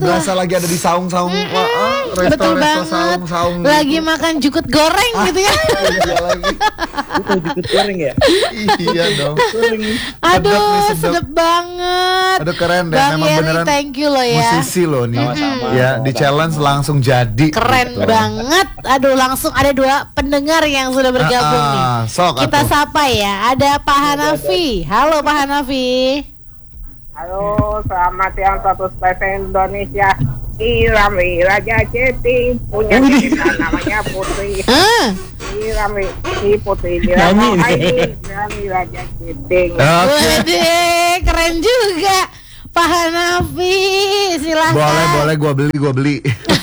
berasa lagi ada di saung-saung Betul banget. saung-saung Lagi gitu. makan jukut goreng gitu ya. Iya lagi. Itu jukut goreng ya. Iya dong. Aduh, nih, sedep banget. Aduh keren deh, Bang memang Yeri, beneran thank you loh ya. musisi loh nih. Sama-sama. Ya, di challenge langsung jadi. Keren Gitu. banget. Aduh, langsung ada 2 pendengar yang sudah bergabung nih. Sok Kita atuh. sapa ya. Ada Pak Hanafi. Halo Pak Hanafi. Halo, selamat siang 100% Indonesia. Irami Raja Ceting punya cerita namanya Putri. Irami si Putri Nyanyi. Irami Raja Ceting. Oke. Waduh, keren juga. Pak Hanafi, silahkan. Boleh, gua beli.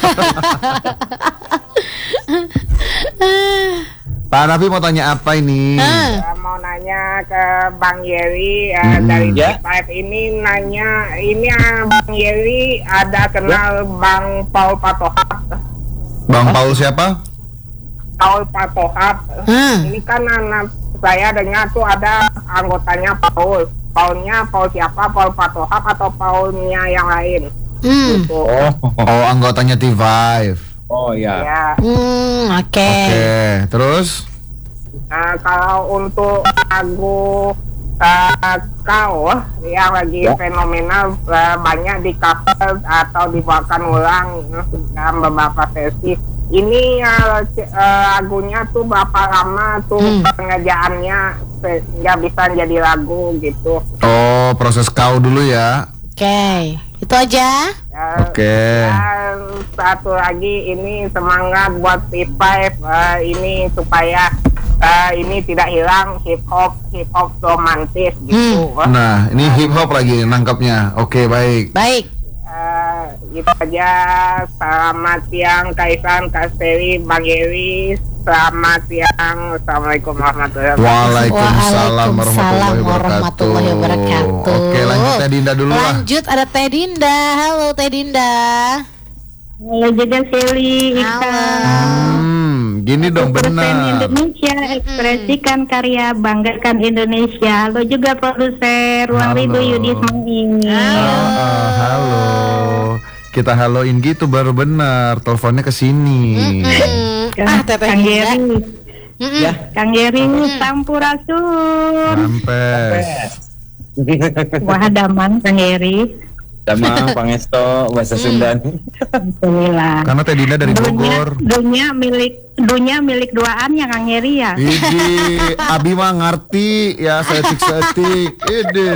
Pak Hanafi mau tanya apa ini? Mau nanya ke Bang Yeri dari Ya. T5 ini nanya ini Bang Yeri ada kenal Bang Paul Patohap. Bang Paul siapa? Paul Patohap. Ini kan anak saya dengar tuh ada anggotanya Paul. Paulnya Paul siapa? Paul Patohap atau Paulnya yang lain? Gitu. Oh, anggotanya T5. Oh ya. Ya. Oke. Oke, terus? Kalau untuk lagu kau yang lagi fenomenal banyak di cover atau dibawakan ulang dalam beberapa versi. Ini lagunya tuh berapa lama tuh pengerjaannya sehingga bisa jadi lagu gitu. Oh, proses kau dulu ya. Oke. Itu aja. Oke. Dan satu lagi ini semangat buat T5 ini supaya ini tidak hilang hip hop romantis gitu. Nah, ini hip hop lagi nangkapnya. Oke, baik. Baik. Itu aja. Selamat siang Kaisan, Kasteri, Bang Yeri. Selamat siang. Assalamualaikum warahmatullahi wabarakatuh. Waalaikumsalam Waalaikumsalam warahmatullahi wabarakatuh. Oke, lanjut Teh Dinda dulu lah. Lanjut ada Teh Dinda. Halo Teh Dinda. Halo juga Seli, Gini dong benar. Indonesia, ekspresikan karya, banggakan Indonesia. Halo juga produser Ruang Rindu Yudi Ismail. Halo. Kita haloin gitu baru benar. Teleponnya ke sini. Teteh Kang Dinda. Yeri, Ya. Kang Yeri, Sampurasun. Sampes. Wah daman Kang Yeri. Sama Pangesto bahasa Sunda. Alhamdulillah. Karena Teh Dinda dari Bogor. Dunia milik duaan ya Kang Yeri ya. Idi, Abi mah ngerti ya, setik. Ide.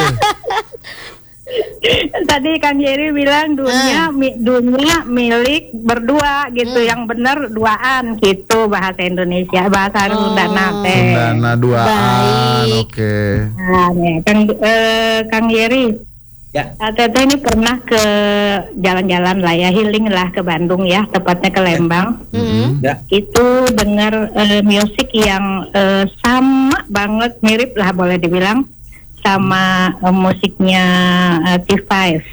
Tadi Kang Yeri bilang dunia milik berdua gitu, yang benar duaan gitu bahasa Indonesia, bahasa Sundana teh. Sundana duaan. Baik. Oke. Nah, nih, Kang Yeri. Ya. Teteh ini pernah ke jalan-jalan lah ya, healing lah ke Bandung ya, tepatnya ke Lembang. Ya. Itu dengar musik yang sama banget, mirip lah boleh dibilang sama musiknya T5,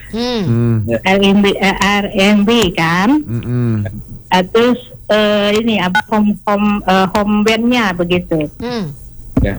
R&B kan. Terus ini apa home bandnya begitu. Ya.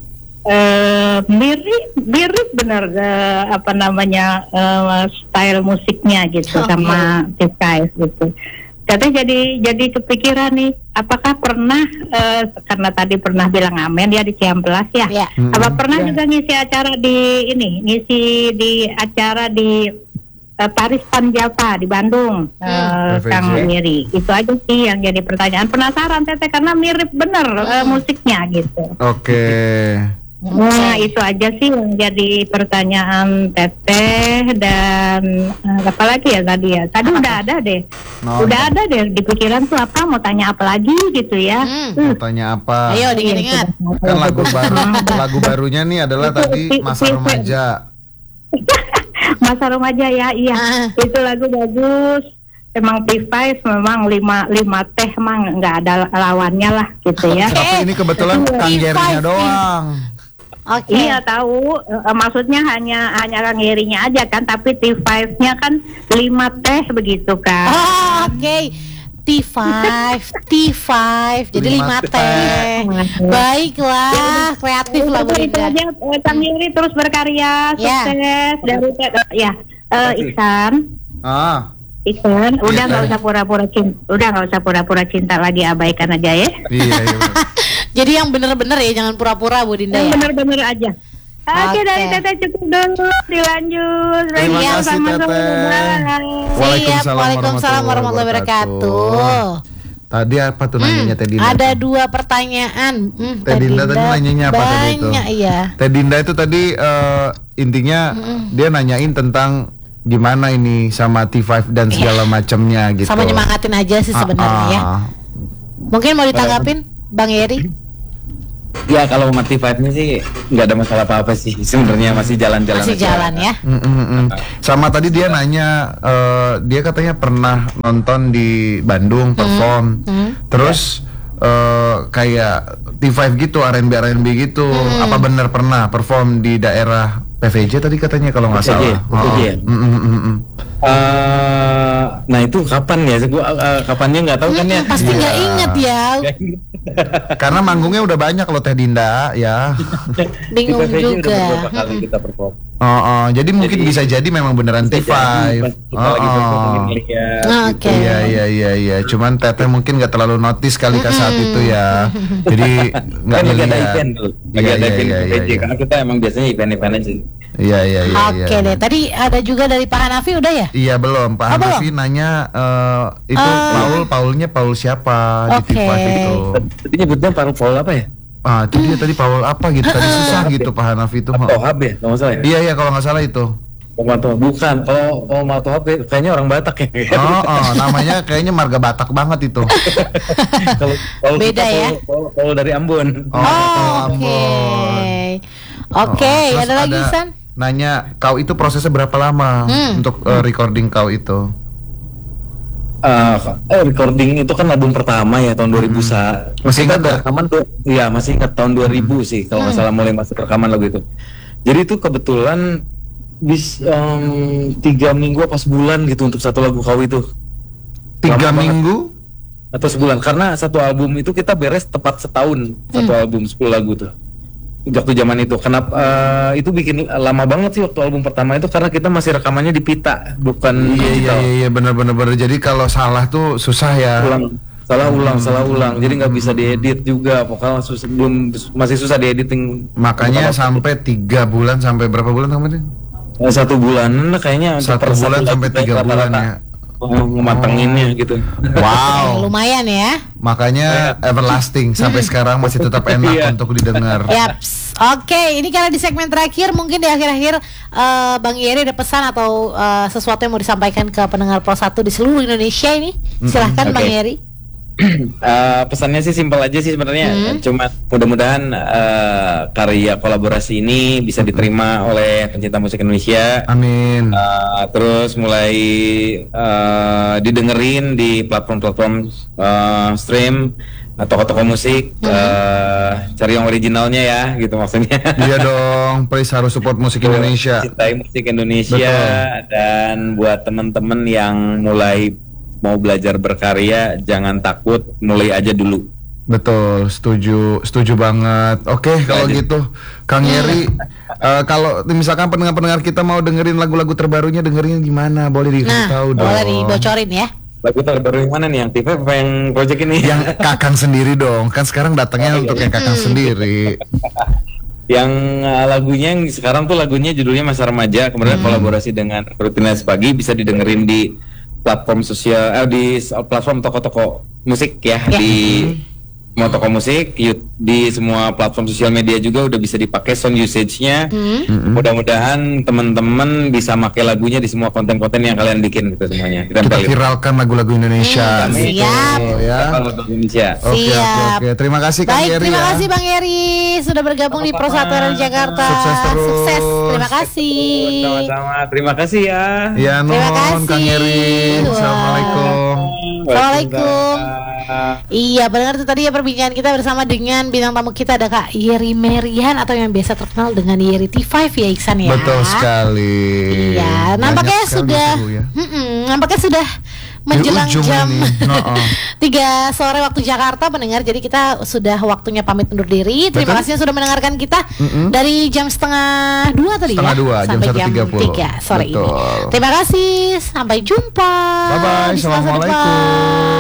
Mirip benar apa namanya style musiknya gitu sama T5 gitu. Katanya jadi kepikiran nih, apakah pernah karena tadi pernah bilang amen ya di Ciamplas ya. Apa pernah juga ngisi acara di acara di Paris Panjapa di Bandung, Kang Yeri. Itu aja sih yang jadi pertanyaan. Penasaran Teteh karena mirip bener musiknya gitu. Oke. Nah itu aja sih yang jadi pertanyaan Teteh. Dan apalagi ya tadi ya, tadi udah ada deh, udah ada deh di pikiran tuh apa mau tanya apa lagi gitu ya. Mau tanya apa? Ayo diingat. Kan lagu barunya nih adalah tadi Masa Remaja. Masa Remaja ya, iya. Itu lagu bagus. Emang T5 memang lima teh emang nggak ada lawannya lah gitu ya. Tapi ini kebetulan Kang Yerinya doang. Oke. Iya tahu, maksudnya hanya Kang Yerinya aja kan, tapi T5-nya kan 5 teh begitu kan. Oke. T5, jadi 5 teh. Baiklah, kreatif lah Bu Itu Dinda. aja Kang Yeri terus berkarya, sukses dari Iksan. Iksan, udah nggak usah pura-pura cinta, udah nggak usah pura-pura cinta lagi, abaikan aja ya. Iya. Jadi yang bener-bener ya, jangan pura-pura Bu Dinda Yang ya. bener-bener aja. Oke, dari Teteh cukup dulu, dilanjut. Terima Siap, kasih, sama-sama. Teteh. Siap, Waalaikumsalam warahmatullahi wabarakatuh. Tadi apa tuh nanyanya Teh Dinda? Ada 2 pertanyaan. Teh Dinda tadi nanyanya apa tadi itu? Banyak iya. Teh Dinda itu tadi intinya dia nanyain tentang gimana ini sama T5 dan segala macamnya gitu. Sama nyemangatin aja sih sebenarnya ya. Mungkin mau ditanggapin Bang Yeri? Ya kalau mati vibe-nya sih nggak ada masalah apa-apa sih, sebenarnya masih jalan-jalan. Masih jalan ya. Sama tadi dia nanya, dia katanya pernah nonton di Bandung perform, terus kayak T5 gitu, R&B gitu. Apa benar pernah perform di daerah PVJ tadi katanya kalau nggak salah. PVJ ya? Nah itu kapan ya? Kapannya nggak tahu kan ya. Pasti nggak inget ya. Karena manggungnya udah banyak loh Teh Dinda ya. Bingung Di PVJ udah juga. beberapa kali kita perform. Jadi mungkin bisa jadi memang beneran T5. Oke. Iya. Cuman Teteh mungkin nggak terlalu notice kali ke saat itu ya. Jadi nggak Lagi ada ngeliat. event dulu. Lagi ada event PVJ karena kita emang biasanya event-event aja. Iya. Oke deh. Tadi ada juga dari Pak Hanafi udah ya? Iya belum. Pak Hanafi nanya itu Paulnya Paul siapa di T5 itu. Tadi nyebutnya Paul apa ya? Itu dia tadi Paul apa gitu. Tadi susah gitu Pak Hanafi itu. Matohab ya, kalau nggak salah ya? Iya kalau nggak salah itu. Matohab bukan. Oh Matohab kayaknya orang Batak ya. Namanya kayaknya marga Batak banget itu. Kalau beda kita ya? Paul dari Ambon. Oke, Terus ada lagi San? Nanya kau itu prosesnya berapa lama untuk recording kau itu? Recording itu kan album pertama ya tahun 2000. Masih ingat ada rekaman tuh? Iya masih ingat tahun 2000 sih kalau nggak salah mulai masuk rekaman lagu itu. Jadi itu kebetulan 3 minggu apa sebulan gitu untuk satu lagu kau itu. 3 minggu? Atau sebulan karena satu album itu kita beres tepat setahun satu album 10 lagu tuh. Waktu zaman itu kenapa itu bikin lama banget sih waktu album pertama itu karena kita masih rekamannya di pita bukan digital. Iya benar jadi kalau salah tuh susah ya. Salah ulang jadi nggak bisa diedit juga vokal masih susah diediting. Makanya sampai 3 bulan sampai berapa bulan kemarin? 1 bulan kayaknya 1 bulan sampai 3 bulan ya. Ngematanginnya gitu. Wow. Lumayan ya. Makanya everlasting sampai sekarang masih tetap enak untuk didengar. Yaps. Oke, ini karena di segmen terakhir mungkin di akhir-akhir Bang Yeri ada pesan atau sesuatu yang mau disampaikan ke pendengar Pro 1 di seluruh Indonesia ini. Silahkan Bang Yeri. Pesannya sih simpel aja sih sebenarnya. Cuma mudah-mudahan karya kolaborasi ini bisa diterima oleh pencinta musik Indonesia. Amin. Terus mulai didengerin di platform-platform stream toko-toko musik. Cari yang originalnya ya gitu maksudnya. Iya dong, please harus support musik Indonesia. Cintai musik Indonesia. Betul. Dan buat teman-teman yang mulai mau belajar berkarya jangan takut, mulai aja dulu. Betul, setuju banget. Oke, kalau gitu Kang Yeri, kalau misalkan pendengar-pendengar kita mau dengerin lagu-lagu terbarunya, dengerin gimana? Boleh dikasih tahu dong. Boleh dibocorin ya. Lagu terbaru yang mana nih? Yang TV apa yang project ini? Yang Kakang sendiri dong. Kan sekarang datangnya untuk yang Kakang sendiri. Yang lagunya yang sekarang tuh lagunya judulnya Masa Remaja. Kemudian kolaborasi dengan Rutinitas Pagi, bisa didengerin di platform sosial di platform toko-toko musik ya. Di semua toko musik, di semua platform sosial media juga udah bisa dipakai sound usage-nya. Mudah-mudahan teman-teman bisa pakai lagunya di semua konten-konten yang kalian bikin gitu semuanya. Kita viralkan lagu-lagu Indonesia. Siap. Ya. Lagu Indonesia. Oke. Terima kasih Kang Baik, Yeri. terima kasih Bang Yeri sudah bergabung di Pro 1 Radio Jakarta. Sukses terus. Sukses. Terima kasih. Sama-sama. Terima kasih ya. Ya, Terima kasih. Kang Yeri. Assalamualaikum. Assalamualaikum. Iya, benar itu tadi ya perbincangan kita bersama dengan bintang tamu kita ada Kak Yeri Merian atau yang biasa terkenal dengan Yeri T5 ya Iksan ya. Betul sekali. Iya, nampaknya Banyak sudah sekali seru ya. nampaknya sudah menjelang ujung jam ini. 3 sore waktu Jakarta pendengar. Jadi kita sudah waktunya pamit undur diri. Terima kasih yang sudah mendengarkan kita dari jam 1:30 tadi Setengah ya 2 jam sampai jam 1.30 3 sore ini. Terima kasih, sampai jumpa. Bye bye, di Selasa depan. assalamualaikum.